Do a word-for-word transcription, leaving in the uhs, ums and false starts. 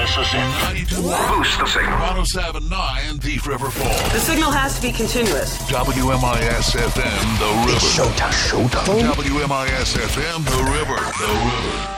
This is it. ninety-two Boost the signal. one oh seven point nine Thief River Falls. The signal has to be continuous. W M I S F M, The River. Showtime. Showtime. W M I S F M, The River. The River.